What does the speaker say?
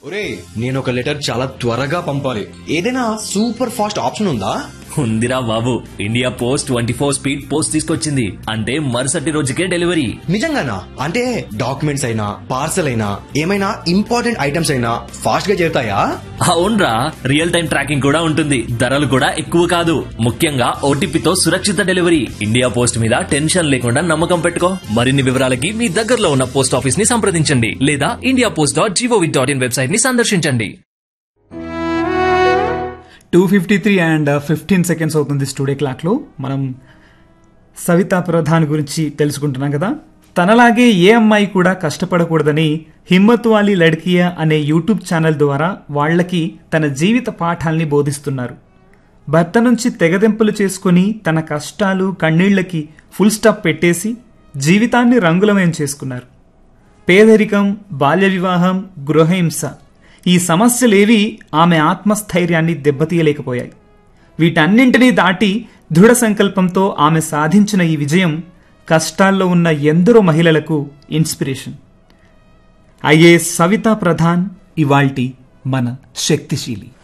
ఒరే నేను ఒక లెటర్ చాలా త్వరగా పంపాలి, ఏదైనా సూపర్ ఫాస్ట్ ఆప్షన్ ఉందా? ఉందిరా బాబు, ఇండియా పోస్ట్ 24 స్పీడ్ పోస్ట్ తీసుకొచ్చింది. అంటే మరుసటి రోజుకే డెలివరీ. నిజంగానా? అంటే డాక్యుమెంట్స్ అయినా పార్సల్ అయినా ఏమైనా ఇంపార్టెంట్ ఐటమ్స్ అయినా ఫాస్ట్ గా చేరుతాయా? అవునరా, రియల్ టైం ట్రాకింగ్ కూడా ఉంటుంది. ధరలు కూడా ఎక్కువ కాదు. ముఖ్యంగా ఓటీపీతో సురక్షిత డెలివరీ. ఇండియా పోస్ట్ మీద టెన్షన్ లేకుండా నమ్మకం పెట్టుకో. మరిన్ని వివరాలకి మీ దగ్గరలో ఉన్న పోస్ట్ ఆఫీస్ ని సంప్రదించండి లేదా indiapost.gov.in వెబ్సైట్ ని సందర్శించండి. 2:53 and 15 seconds అవుతుంది స్టూడియో క్లాక్లో. మనం సవితా ప్రధాన్ గురించి తెలుసుకుంటున్నాం కదా. తనలాగే ఏ అమ్మాయి కూడా కష్టపడకూడదని హిమ్మత్ వాలీ లడ్కియా అనే యూట్యూబ్ ఛానల్ ద్వారా వాళ్లకి తన జీవిత పాఠాల్ని బోధిస్తున్నారు. భర్త నుంచి తెగదెంపులు చేసుకుని తన కష్టాలు కన్నీళ్లకి ఫుల్ స్టాప్ పెట్టేసి జీవితాన్ని రంగులమయం చేసుకున్నారు. పేదరికం, బాల్య వివాహం, గృహహింస ఈ సమస్యలేవి ఆమె ఆత్మస్థైర్యాన్ని దెబ్బతీయలేకపోయాయి. వీటన్నింటినీ దాటి దృఢ సంకల్పంతో ఆమె సాధించిన ఈ విజయం కష్టాల్లో ఉన్న ఎందరో మహిళలకు ఇన్స్పిరేషన్. ఐఏఎస్ సవితా ప్రధాన్ ఇవాల్టి మన శక్తిశీలి.